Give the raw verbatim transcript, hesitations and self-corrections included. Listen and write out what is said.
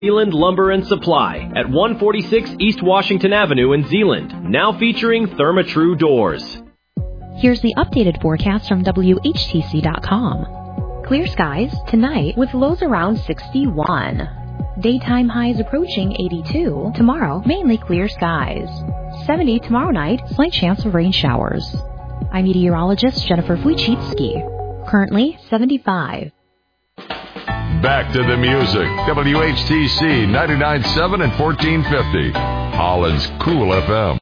Zeeland Lumber and Supply at one forty-six East Washington Avenue in Zeeland, now featuring Therma-Tru doors. Here's the updated forecast from W H T C dot com. Clear skies tonight with lows around sixty-one. Daytime highs approaching eighty-two. Tomorrow, mainly clear skies. seventy tomorrow night, slight chance of rain showers. I'm meteorologist Jennifer Wojcicki. Currently seventy-five. Back to the music. W H T C ninety-nine point seven and fourteen fifty. Holland's Cool F M.